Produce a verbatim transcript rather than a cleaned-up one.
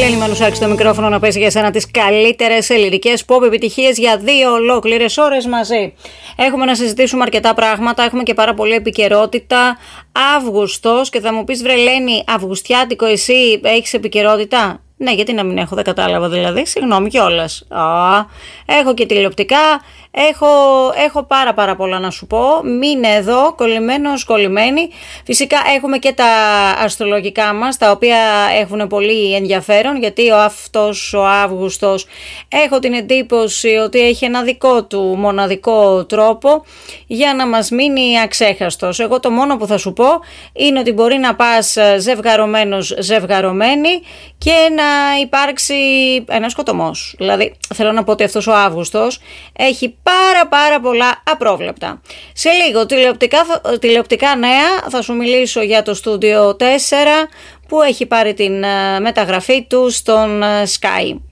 Βρελένη Μανουσάκη στο μικρόφωνο να πέσει για σένα τις καλύτερες ελληνικές pop επιτυχίες για δύο ολόκληρες ώρες μαζί. Έχουμε να συζητήσουμε αρκετά πράγματα, έχουμε και πάρα πολλή επικαιρότητα. Αύγουστος, και θα μου πεις Βρελένη, αυγουστιάτικο εσύ έχεις επικαιρότητα? Ναι, γιατί να μην έχω, δεν κατάλαβα δηλαδή, συγγνώμη κιόλας. Α, έχω και τηλεοπτικά, έχω, έχω πάρα πάρα πολλά να σου πω, μείνε εδώ, κολλημένος, κολλημένη. Φυσικά έχουμε και τα αστρολογικά μας, τα οποία έχουν πολύ ενδιαφέρον, γιατί ο αυτός ο Αύγουστος έχω την εντύπωση ότι έχει ένα δικό του μοναδικό τρόπο για να μας μείνει αξέχαστος. Εγώ το μόνο που θα σου πω είναι ότι μπορεί να πας ζευγαρωμένος, ζευγαρωμένη και να υπάρξει ένας σκοτωμός. Δηλαδή θέλω να πω ότι αυτός ο Αύγουστος έχει πάρα πάρα πολλά απρόβλεπτα. Σε λίγο τηλεοπτικά, τηλεοπτικά νέα, θα σου μιλήσω για το Studio τέσσερα που έχει πάρει την μεταγραφή του στον Sky.